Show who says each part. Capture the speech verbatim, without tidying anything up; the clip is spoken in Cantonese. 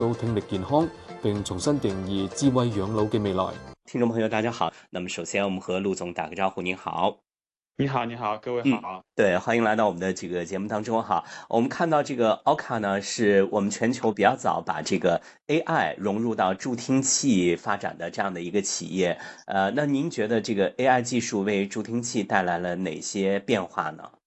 Speaker 1: 到聽力健康，並重新定義智慧養老嘅未來。
Speaker 2: 听众朋友，大家好。那么首先我们和陆总打个招呼，您好。
Speaker 3: 你好，你好，各位
Speaker 2: 嗯，
Speaker 3: 好。
Speaker 2: 对，欢迎来到我们的这个节目当中哈。我们看到这个 Oka 呢，是我们全球比较早把这个 A I 融入到助听器发展的这样的一个企业。呃，那您觉得这个 A I 技术为助听器带来了哪些变化呢？